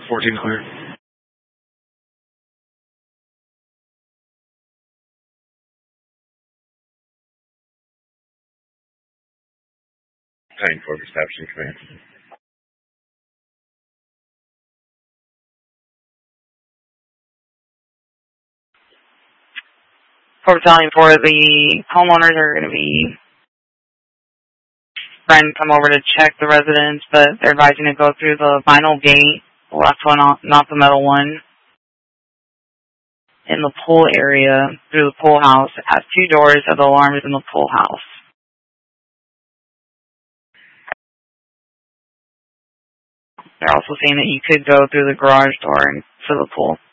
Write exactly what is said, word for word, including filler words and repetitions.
fourteen clear. Nine four reception command. For Battalion four, the homeowners are going to be trying to come over to check the residence, but they're advising to go through the vinyl gate, the left one, not the metal one, in the pool area, through the pool house. It has two doors, so the alarm is in the pool house. They're also saying that you could go through the garage door into the pool.